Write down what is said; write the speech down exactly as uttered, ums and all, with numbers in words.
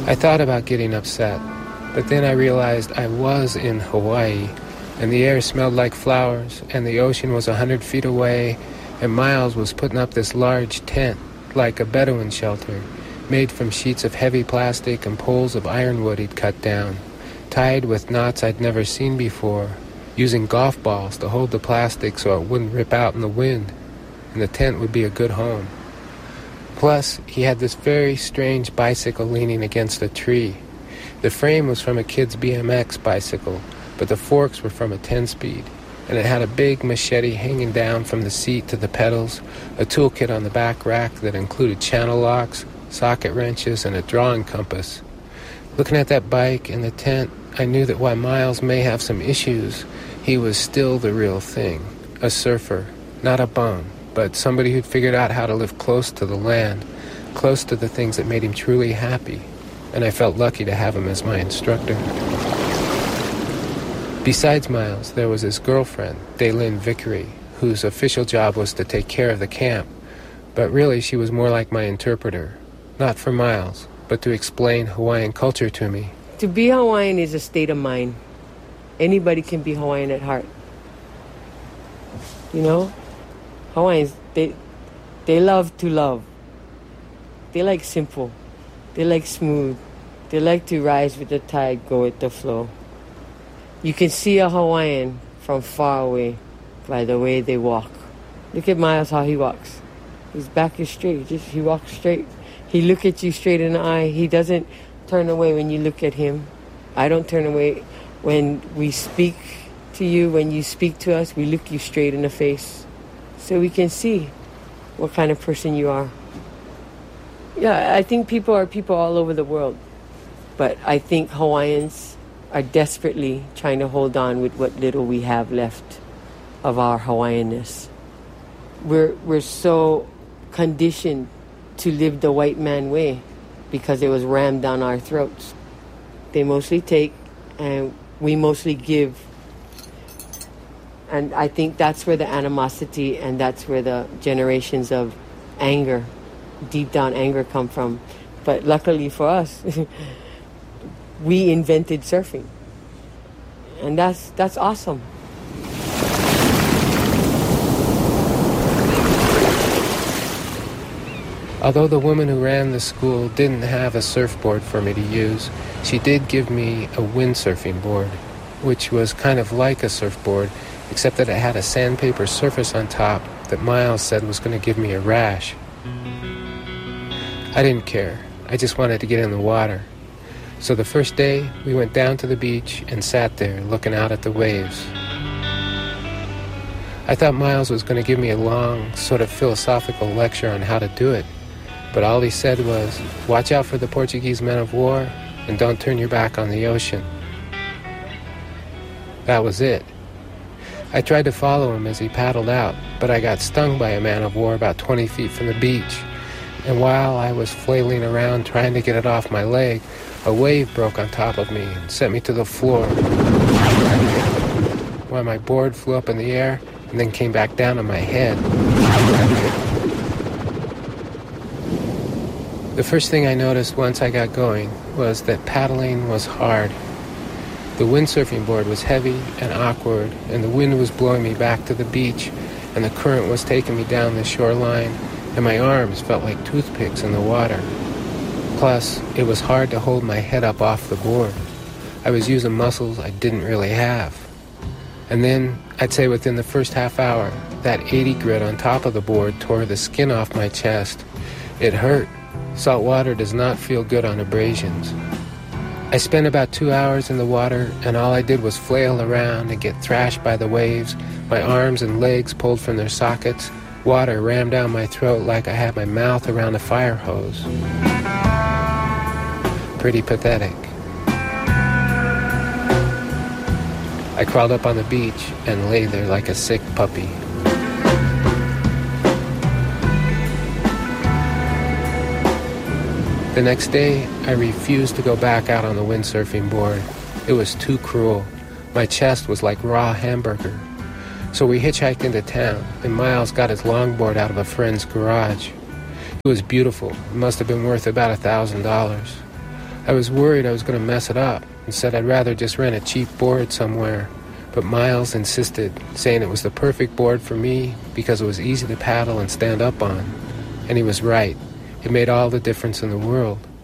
I thought about getting upset, but then I realized I was in Hawaii, and the air smelled like flowers, and the ocean was a hundred feet away, and Miles was putting up this large tent, like a Bedouin shelter, made from sheets of heavy plastic and poles of ironwood he'd cut down, tied with knots I'd never seen before, using golf balls to hold the plastic so it wouldn't rip out in the wind, and the tent would be a good home. Plus, he had this very strange bicycle leaning against a tree. The frame was from a kid's B M X bicycle, but the forks were from a ten-speed, and it had a big machete hanging down from the seat to the pedals, a toolkit on the back rack that included channel locks, socket wrenches, and a drawing compass. Looking at that bike and the tent, I knew that while Miles may have some issues, he was still the real thing, a surfer, not a bum, but somebody who'd figured out how to live close to the land, close to the things that made him truly happy, and I felt lucky to have him as my instructor. Besides Miles, there was his girlfriend, Daylin Vickery, whose official job was to take care of the camp, but really she was more like my interpreter, not for Miles, but to explain Hawaiian culture to me. To be Hawaiian is a state of mind. Anybody can be Hawaiian at heart. You know? Hawaiians, they they love to love. They like simple. They like smooth. They like to rise with the tide, go with the flow. You can see a Hawaiian from far away by the way they walk. Look at Miles, how he walks. His back is straight. Just he walks straight. He look at you straight in the eye. He doesn't turn away when you look at him. I don't turn away when we speak to you. When you speak to us, we look you straight in the face, so we can see what kind of person you are. Yeah, I think people are people all over the world, but I think Hawaiians are desperately trying to hold on with what little we have left of our Hawaiianness. We're we're so conditioned to live the white man way because it was rammed down our throats. They mostly take and we mostly give. And I think that's where the animosity and that's where the generations of anger, deep down anger, come from. But luckily for us, we invented surfing. And that's that's awesome. Although the woman who ran the school didn't have a surfboard for me to use, she did give me a windsurfing board, which was kind of like a surfboard, except that it had a sandpaper surface on top that Miles said was going to give me a rash. I didn't care. I just wanted to get in the water. So the first day, we went down to the beach and sat there looking out at the waves. I thought Miles was going to give me a long, sort of philosophical lecture on how to do it, but all he said was, watch out for the Portuguese men of war and don't turn your back on the ocean. That was it. I tried to follow him as he paddled out, but I got stung by a man of war about twenty feet from the beach. And while I was flailing around trying to get it off my leg, a wave broke on top of me and sent me to the floor, while my board flew up in the air and then came back down on my head. The first thing I noticed once I got going was that paddling was hard. The windsurfing board was heavy and awkward, and the wind was blowing me back to the beach, and the current was taking me down the shoreline, and my arms felt like toothpicks in the water. Plus, it was hard to hold my head up off the board. I was using muscles I didn't really have. And then, I'd say within the first half hour, that eighty grit on top of the board tore the skin off my chest. It hurt. Salt water does not feel good on abrasions. I spent about two hours in the water, and all I did was flail around and get thrashed by the waves, my arms and legs pulled from their sockets. Water rammed down my throat like I had my mouth around a fire hose. Pretty pathetic. I crawled up on the beach and lay there like a sick puppy. The next day, I refused to go back out on the windsurfing board. It was too cruel. My chest was like raw hamburger. So we hitchhiked into town, and Miles got his longboard out of a friend's garage. It was beautiful. It must have been worth about a thousand dollars. I was worried I was going to mess it up and said I'd rather just rent a cheap board somewhere. But Miles insisted, saying it was the perfect board for me because it was easy to paddle and stand up on. And he was right. It made all the difference in the world.